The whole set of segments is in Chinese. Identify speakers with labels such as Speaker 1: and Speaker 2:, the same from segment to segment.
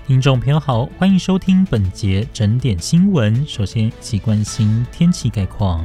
Speaker 1: 听众朋友好，欢迎收听本节整点新闻。首先一起关心天气概况。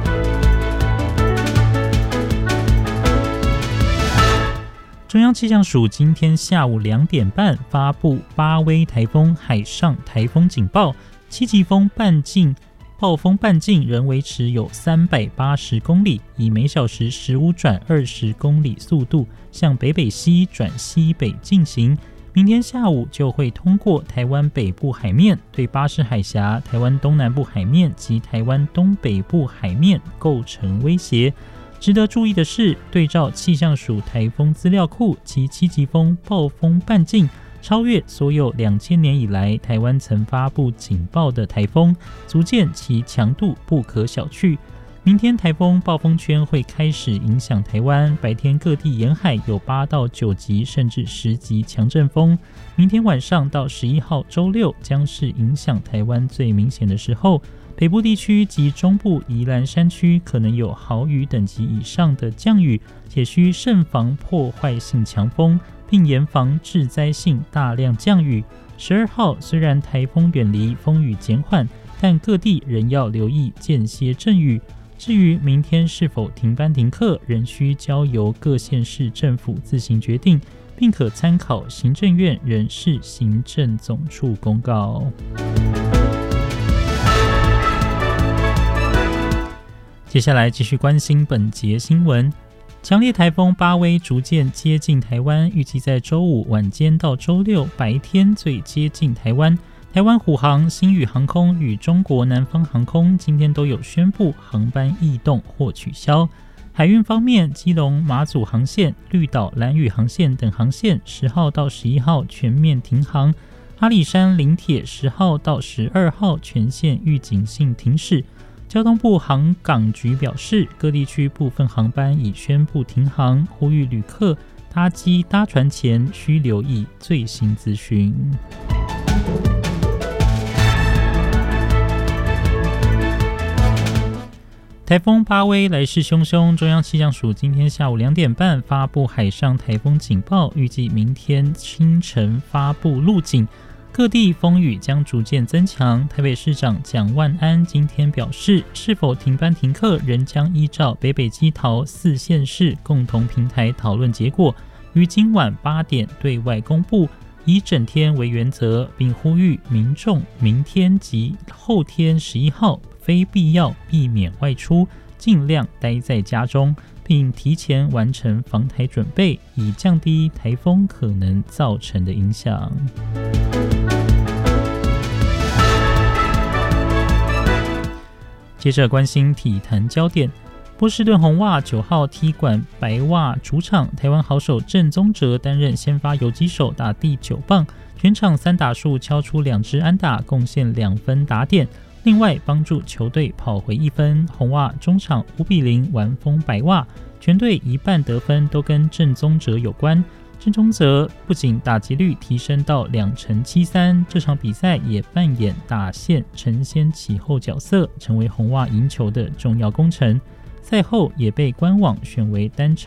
Speaker 1: 中央气象署今天下午2点半发布8威台风海上台风警报，7级风半径暴风半径仍维持有380公里，以每小时15转20公里速度向北北西转西北进行。明天下午就会通过台湾北部海面，对巴士海峡、台湾东南部海面及台湾东北部海面构成威胁。值得注意的是，对照气象署台风资料库，其7级风暴风半径超越所有2000年以来台湾曾发布警报的台风，足见其强度不可小觑。明天台风暴风圈会开始影响台湾，白天各地沿海有8到9级甚至10级强阵风。明天晚上到11号周六将是影响台湾最明显的时候，北部地区及中部宜兰山区可能有豪雨等级以上的降雨，且需慎防破坏性强风，并严防致灾性大量降雨。12号虽然台风远离，风雨减缓，但各地仍要留意间歇阵雨。至于明天是否停班停课，仍需交由各县市政府自行决定，并可参考行政院人事行政总处公告。接下来继续关心本节新闻。强烈台风8威逐渐接近台湾，预计在周五晚间到周六白天最接近台湾。台湾虎航、星宇航空与中国南方航空今天都有宣布航班异动或取消。海运方面，基隆马祖航线、绿岛兰屿航线等航线10号到11号全面停航，阿里山林铁10号到12号全线预警性停驶。交通部航港局表示，各地区部分航班已宣布停航，呼吁旅客搭机搭船前需留意最新资讯。台风8威来势汹汹，中央气象署今天下午2点半发布海上台风警报，预计明天清晨发布路警，各地风雨将逐渐增强。台北市长蒋万安今天表示，是否停班停课仍将依照北北基桃4县市共同平台讨论结果，于今晚8点对外公布，以整天为原则，并呼吁民众明天及后天11号非必要避免外出，尽量待在家中，并提前完成防台准备，以降低台风可能造成的影响。接着关心体坛焦点，波士顿红袜9号踢馆白袜主场，台湾好手郑宗哲担任先发游击手，打第9棒，全场3打数敲出2支安打，贡献2分打点，另外帮助球队跑回1分。红袜中场5-0完封白袜，全队一半得分都跟郑宗哲有关。郑宗哲不仅打击率提升到2.73%，这场比赛也扮演打线承先启后角色，成为红袜赢球的重要功臣。赛后也被官网选为单场